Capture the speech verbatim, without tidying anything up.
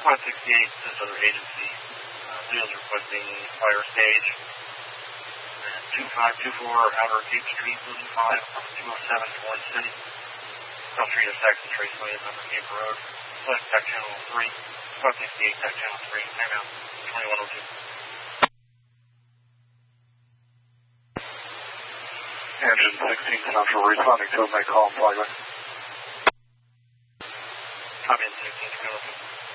one sixty-eight, this other agency. Uh, Leo's requesting fire stage. two five two four Outer Cape Street, Building five, two oh seven, Ford City. South Street of Saxon Traceway is Upper Cape Road. Select Tech Channel three. one sixty-eight, Tech Channel three. Timeout, twenty-one oh two. Engine sixteen Central responding to a make call, flight. Copy, sixteen, two oh two.